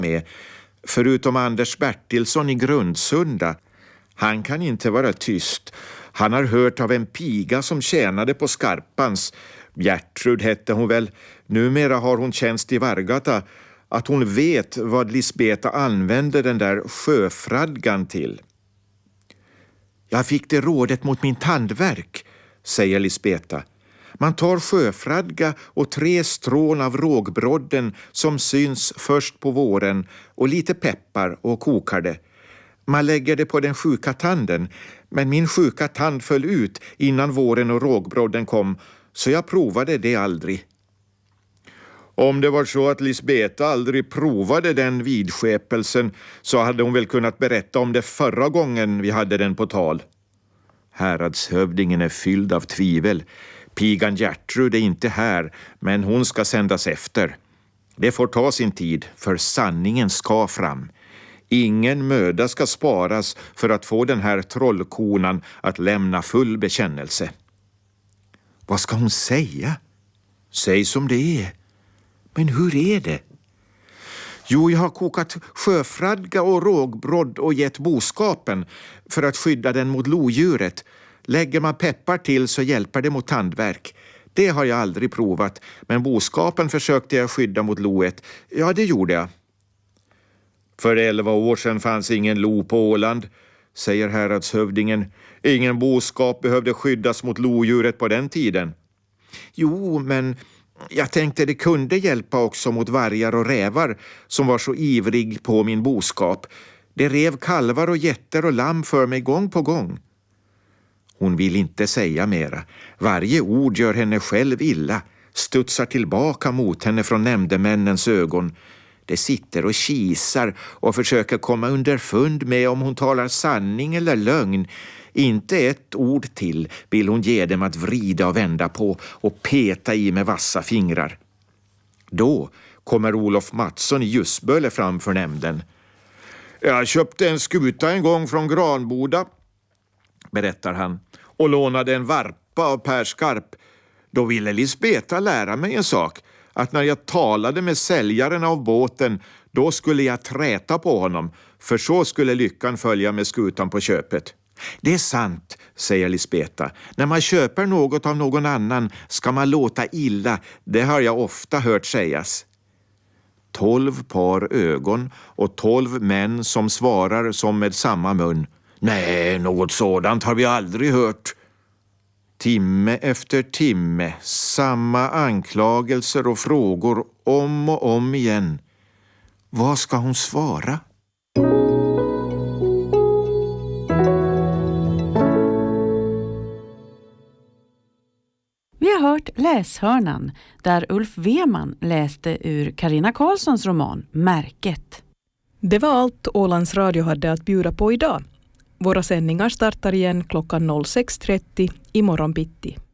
med, förutom Anders Bertilsson i Grundsunda. Han kan inte vara tyst. Han har hört av en piga som tjänade på Skarpans. Gertrud hette hon väl. Numera har hon tjänst i Vargata. Att hon vet vad Lisbeta använde den där sjöfradgan till. Jag fick det rådet mot min tandvärk, säger Lisbeta. Man tar sjöfradga och 3 strån av rågbrodden som syns först på våren och lite peppar och kokar det. Man lägger det på den sjuka tanden, men min sjuka tand föll ut innan våren och rågbrodden kom, så jag provade det aldrig. Om det var så att Lisbeta aldrig provade den vidskepelsen så hade hon väl kunnat berätta om det förra gången vi hade den på tal. Häradshövdingen är fylld av tvivel. Pigan Gertrud är inte här, men hon ska sändas efter. Det får ta sin tid, för sanningen ska fram. Ingen möda ska sparas för att få den här trollkonan att lämna full bekännelse. Vad ska hon säga? Säg som det är. Men hur är det? Jo, jag har kokat sjöfradga och rågbrodd och gett boskapen för att skydda den mot lodjuret. Lägger man peppar till så hjälper det mot tandvärk. Det har jag aldrig provat, men boskapen försökte jag skydda mot loet. Ja, det gjorde jag. För 11 år sedan fanns ingen lo på Åland, säger häradshövdingen. Ingen boskap behövde skyddas mot lodjuret på den tiden. Jo, men jag tänkte det kunde hjälpa också mot vargar och rävar som var så ivrig på min boskap. Det rev kalvar och getter och lamm för mig gång på gång. Hon vill inte säga mera. Varje ord gör henne själv illa, studsar tillbaka mot henne från nämndemännens ögon. Det sitter och kisar och försöker komma underfund med om hon talar sanning eller lögn. Inte ett ord till vill hon ge dem att vrida och vända på och peta i med vassa fingrar. Då kommer Olof Mattsson i Ljusböle framför nämnden. Jag köpte en skuta en gång från Granboda, berättar han, och lånade en varpa av Per Skarp. Då ville Lisbeta lära mig en sak, att när jag talade med säljaren av båten, då skulle jag träta på honom, för så skulle lyckan följa med skutan på köpet. Det är sant, säger Lisbeta. När man köper något av någon annan ska man låta illa, det har jag ofta hört sägas. 12 par ögon och 12 män som svarar som med samma mun. Nej, något sådant har vi aldrig hört. Timme efter timme, samma anklagelser och frågor om och om igen. Vad ska hon svara? Vi har hört Läshörnan där Ulf Weman läste ur Carina Karlssons roman Märket. Det var allt Ålands Radio hade att bjuda på idag. Våra sändningar startar igen klockan 06.30 imorgon bitti.